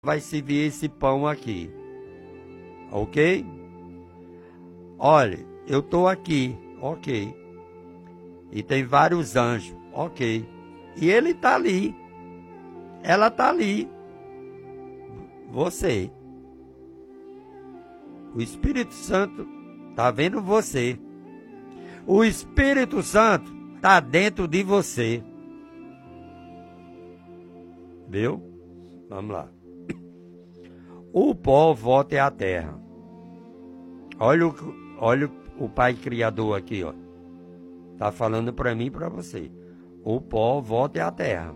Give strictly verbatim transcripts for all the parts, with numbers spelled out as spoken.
vai servir esse pão aqui. Ok? Olha, eu estou aqui. Ok. E tem vários anjos. Ok. E ele está ali. Ela está ali. Você. O Espírito Santo está vendo você. O Espírito Santo está dentro de você. Viu? Vamos lá. O pó volta à terra. Olha o, olha o Pai Criador aqui, ó. Tá falando para mim e para você. O pó volta à terra.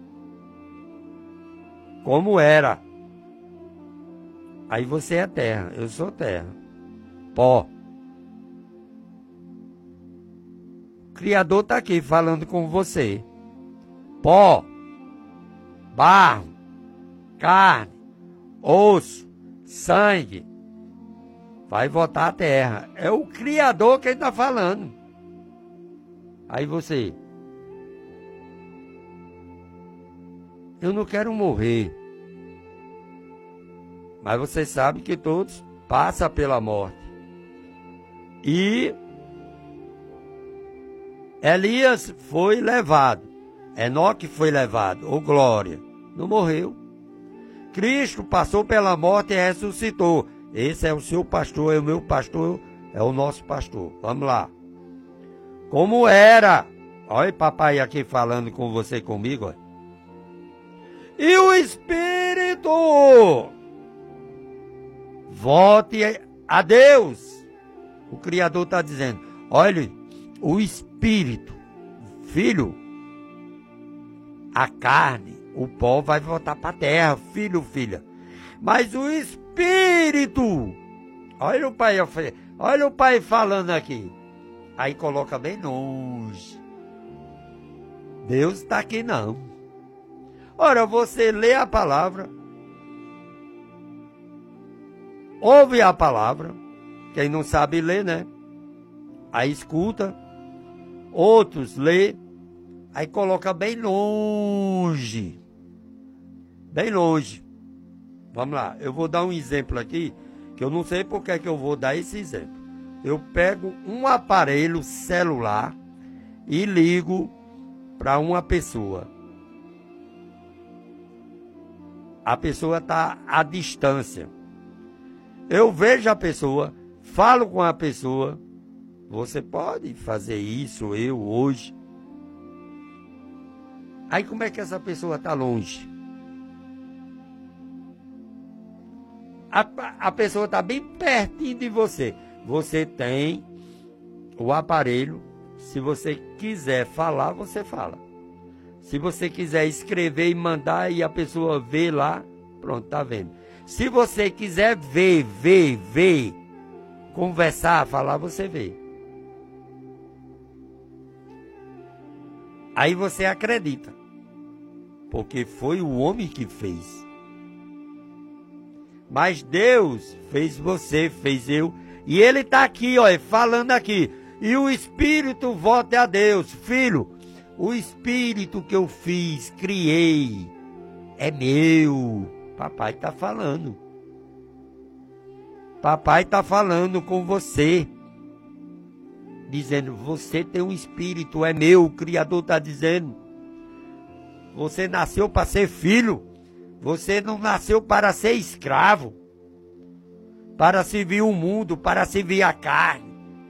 Como era. Aí você é terra, eu sou terra. Pó. O Criador está aqui falando com você. Pó. Barro. Carne. Osso, sangue, vai voltar à terra. É o Criador quem está falando. Aí você, eu não quero morrer. Mas você sabe que todos passam pela morte. E Elias foi levado. Enoque foi levado. Ô glória, não morreu. Cristo passou pela morte e ressuscitou. Esse é o seu pastor, é o meu pastor, é o nosso pastor. Vamos lá. Como era. Olha papai aqui falando com você e comigo. Olha. E o Espírito. Volte a Deus. O Criador está dizendo. Olha, o Espírito. Filho. A carne. O pó vai voltar para a terra, filho, filha. Mas o Espírito, olha o pai, olha o pai falando aqui. Aí coloca bem longe. Deus está aqui não. Ora, você lê a palavra, ouve a palavra, quem não sabe ler, né? Aí escuta, outros lê, aí coloca bem longe. Bem longe. Vamos lá, eu vou dar um exemplo aqui, que eu não sei por que é que eu vou dar esse exemplo. Eu pego um aparelho celular e ligo para uma pessoa. A pessoa está à distância. Eu vejo a pessoa, falo com a pessoa. Você pode fazer isso, eu, hoje. Aí como é que essa pessoa está longe? A, a pessoa está bem pertinho de você. Você tem o aparelho. Se você quiser falar, você fala. Se você quiser escrever e mandar e a pessoa vê lá, pronto, tá vendo. Se você quiser ver, ver, ver, conversar, falar, você vê. Aí você acredita. Porque foi o homem que fez. Mas Deus fez você, fez eu. E Ele está aqui, ó, falando aqui. E o Espírito volte a Deus. Filho, o Espírito que eu fiz, criei, é meu. Papai está falando. Papai está falando com você. Dizendo, você tem um Espírito, é meu. O Criador está dizendo. Você nasceu para ser filho. Você não nasceu para ser escravo, para servir o mundo, para servir a carne.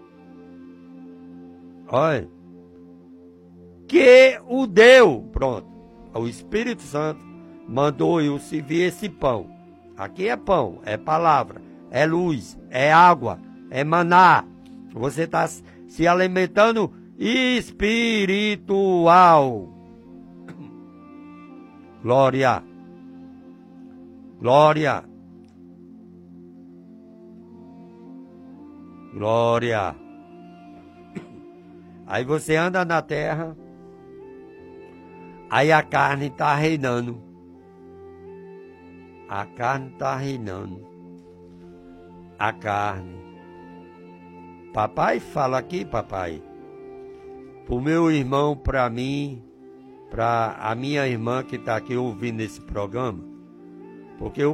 Olha, que o deu, pronto, o Espírito Santo mandou eu servir esse pão. Aqui é pão, é palavra, é luz, é água, é maná. Você está se alimentando espiritual. Glória. Glória. Glória. Aí você anda na terra. Aí a carne está reinando. A carne está reinando. A carne. Papai fala aqui, papai. Para o meu irmão, para mim, para a minha irmã que está aqui ouvindo esse programa. Porque o